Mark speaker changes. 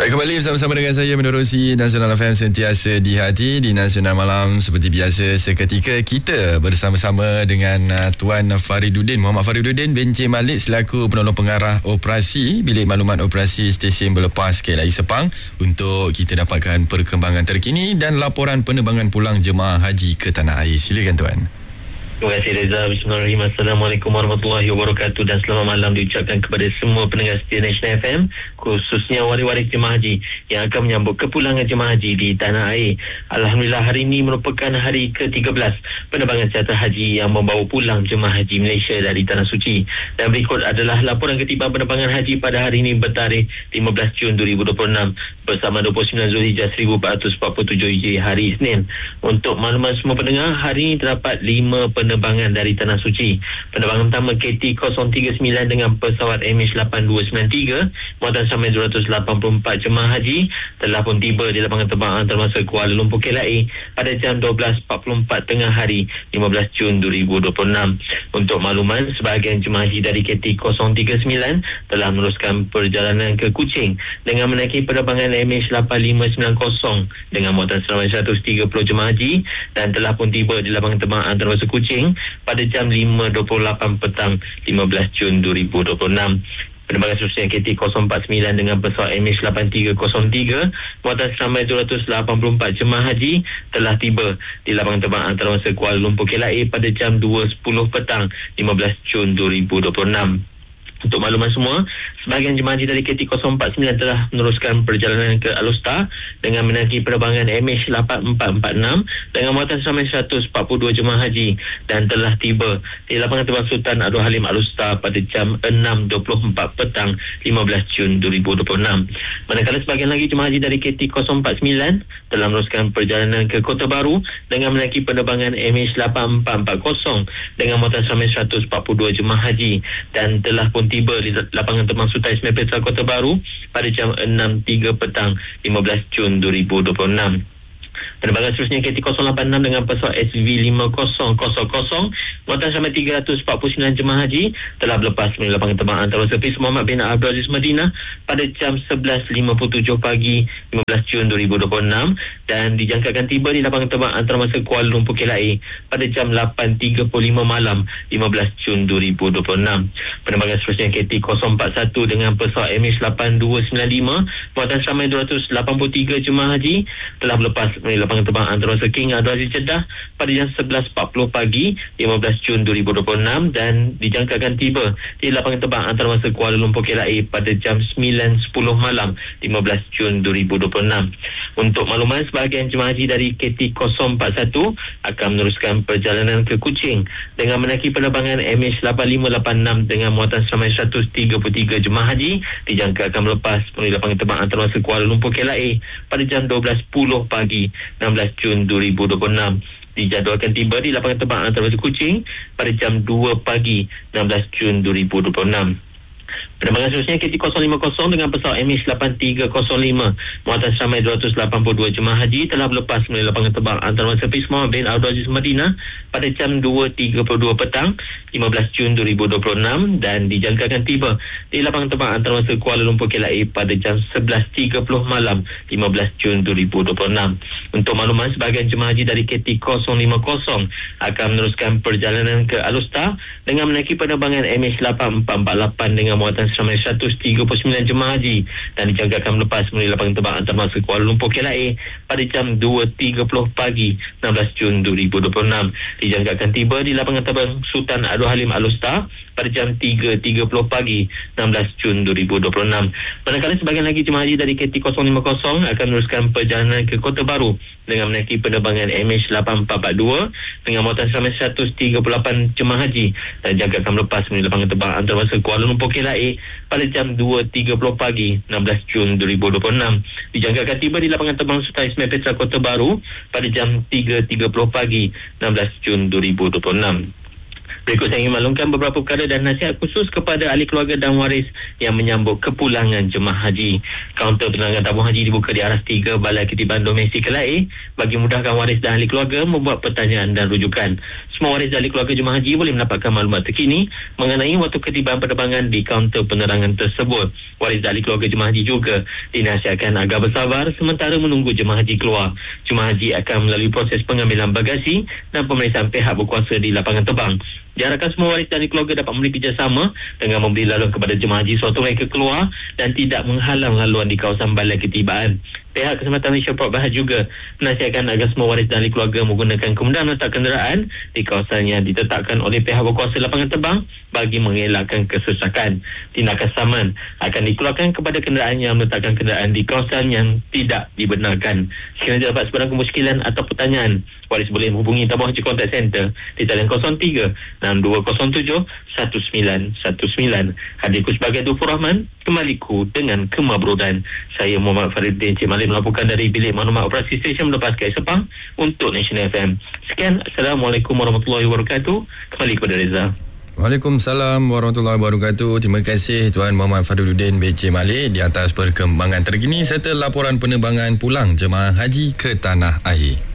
Speaker 1: Baik, kembali bersama-sama dengan saya menerusi Nasional FM sentiasa di hati. Di Nasional Malam seperti biasa, seketika kita bersama-sama dengan Tuan Fariduddin, Muhammad Fariduddin Bencik Malik selaku penolong pengarah operasi Bilik Maklumat Operasi Stesen Berlepas KLIA Sepang, untuk kita dapatkan perkembangan terkini dan laporan penerbangan pulang jemaah haji ke tanah air. Silakan Tuan.
Speaker 2: Terima kasih Reza. Bismillahirrahmanirrahim. Assalamualaikum warahmatullahi wabarakatuh, dan selamat malam diucapkan kepada semua pendengar setia Nasional FM, khususnya waris-waris jemaah haji yang akan menyambut kepulangan jemaah haji di tanah air. Alhamdulillah, hari ini merupakan hari ke-13 penerbangan charter haji yang membawa pulang jemaah haji Malaysia dari Tanah Suci. Dan berikut adalah laporan ketiban penerbangan haji pada hari ini bertarikh 15 Jun 2026 bersama 29 Zulhijjah 1447 Hijri, hari Isnin. Untuk makluman semua pendengar, hari ini terdapat 5 penerbangan dari Tanah Suci. Penerbangan pertama KT039 dengan pesawat MH8293 muatan sampai 284 jemaah haji telah pun tiba di lapangan terbang antarabangsa Kuala Lumpur KLIA pada jam 12.44 tengah hari 15 Jun 2026. Untuk makluman, sebahagian jemaah haji dari KT039 telah meneruskan perjalanan ke Kuching dengan menaiki penerbangan MH8590 dengan muatan selama 130 jemaah haji dan telah pun tiba di lapangan terbang antarabangsa Kuching pada jam 5.28 petang 15 Jun 2026. Penerbangan seterusnya KT049 dengan pesawat MH8303 muatan selama 284 jemaah haji telah tiba di lapangan terbang antarabangsa Kuala Lumpur KLIA pada jam 2.10 petang 15 Jun 2026. Untuk makluman semua, sebahagian jemaah haji dari KT049 telah meneruskan perjalanan ke Alustar dengan menaiki penerbangan MH8446 dengan muatan selama 142 jemaah haji dan telah tiba di lapangan terbang Sultan Abdul Halim Alustar pada jam 6.24 petang 15 Jun 2026. Manakala sebahagian lagi jemaah haji dari KT049 telah meneruskan perjalanan ke Kota Baru dengan menaiki penerbangan MH8440 dengan muatan selama 142 jemaah haji dan telah pun tiba di lapangan terbang Sultan Ismail Petra Kota Baru pada jam 6.03 petang 15 Jun 2026. Penerbangan seterusnya KT086 dengan pesawat SV5000 muatan sampai 349 jemaah haji telah berlepas dari lapangan terbang antarabangsa Pis Muhammad bin Abdul Aziz Madinah pada jam 11.57 pagi 15 Jun 2026 dan dijangkakan tiba di lapangan terbang antarabangsa Kuala Lumpur KLIA pada jam 8.35 malam 15 Jun 2026. Penerbangan seterusnya KT041 dengan pesawat MH8295 muatan sampai 283 jemaah haji telah berlepas dari lapangan terbang antarabangsa King Abdul Aziz Jeddah pada jam 11.40 pagi 15 Jun 2026 dan dijangkakan tiba di lapangan terbang antarabangsa Kuala Lumpur KLIA pada jam 9.10 malam 15 Jun 2026. Untuk makluman, sebahagian jemaah haji dari KT041 akan meneruskan perjalanan ke Kuching dengan menaiki penerbangan MH8586 dengan muatan selama 133 jemaah haji dijangka akan melepas dari lapangan terbang antarabangsa Kuala Lumpur KLIA pada jam 12.10 pagi 16 Jun 2026. Dijadualkan tiba di lapangan terbang antarabangsa Kuching pada jam 2 pagi 16 Jun 2026. Penerbangan seterusnya KT050 dengan pesawat MH8305 muatan sampai 282 jemaah haji telah berlepas dari lapangan terbang antarabangsa Pis Muhammad bin Abdul Aziz Madinah pada jam 2.32 petang 15 Jun 2026 dan dijangkakan tiba di lapangan terbang antarabangsa Kuala Lumpur KLIA pada jam 11.30 malam 15 Jun 2026. Untuk makluman, sebahagian jemaah haji dari KT050 akan meneruskan perjalanan ke Alustar dengan menaiki penerbangan MH8448 dengan muatan selama 139 jemaah haji dan dijangkakan melepas melalui lapangan terbang antarabangsa Kuala Lumpur KLIA pada jam 2.30 pagi 16 Jun 2026. Dijangkakan tiba di lapangan terbang Sultan Abdul Halim Alustar pada jam 3.30 pagi 16 Jun 2026. Manakala sebahagian lagi jemaah haji dari KT050 akan meneruskan perjalanan ke Kota Baru dengan menaiki penerbangan MH8442 dengan muatan selama 138 jemaah haji dan dijangkakan melepas melalui lapangan terbang antarabangsa Kuala Lumpur KLIA pada jam 2.30 pagi 16 Jun 2026. Dijangkakan tiba di lapangan terbang Sultan Ismail Petra Kota Baru pada jam 3.30 pagi 16 Jun 2026. Berikut saya ingin maklumkan beberapa perkara dan nasihat khusus kepada ahli keluarga dan waris yang menyambut kepulangan jemaah haji. Kaunter penerangan tabung haji dibuka di aras 3 Balai Ketiban Domestik Kelai bagi mudahkan waris dan ahli keluarga membuat pertanyaan dan rujukan. Semua waris dan ahli keluarga jemaah haji boleh mendapatkan maklumat terkini mengenai waktu ketiban penerbangan di kaunter penerangan tersebut. Waris dan ahli keluarga jemaah haji juga dinasihatkan agar bersabar sementara menunggu jemaah haji keluar. Jemaah haji akan melalui proses pengambilan bagasi dan pemeriksaan pihak berkuasa di lapangan terbang. Diharapkan semua waris dan keluarga dapat memberi kerjasama dengan memberi laluan kepada jemaah haji sewaktu mereka keluar dan tidak menghalang laluan di kawasan Balai Ketibaan. Pihak Kesempatan Malaysia Port Berhad juga menasihatkan agar semua waris dan ahli keluarga menggunakan kemudahan meletak kenderaan di kawasan yang ditetapkan oleh pihak berkuasa lapangan terbang bagi mengelakkan kesesakan. Tindakan saman akan dikeluarkan kepada kenderaan yang meletakkan kenderaan di kawasan yang tidak dibenarkan. Sekiranya dapat sebarang kemusykilan atau pertanyaan, waris boleh menghubungi Tabung Haji Contact Center di talian 03-6207-1919. Hadirku sebagai Dufur Rahman, kembaliku dengan kemabrudan. Saya Muhammad Faridin Cik Malik melaporkan dari Bilik Maklumat Operasi Stesen Melepas Kai Sepang untuk National FM. Sekian, Assalamualaikum warahmatullahi wabarakatuh. Kembali kepada Reza.
Speaker 1: Waalaikumsalam warahmatullahi wabarakatuh. Terima kasih Tuan Muhammad Faridin BC Malik di atas perkembangan terkini serta laporan penerbangan pulang jemaah haji ke tanah air.